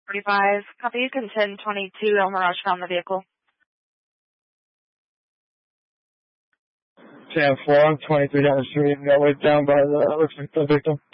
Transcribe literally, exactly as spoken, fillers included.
forty-five. Copy, you can ten twenty-two El Mirage found the vehicle. ten four, I'm twenty-three down the street and got laid down by the, looks like the victim.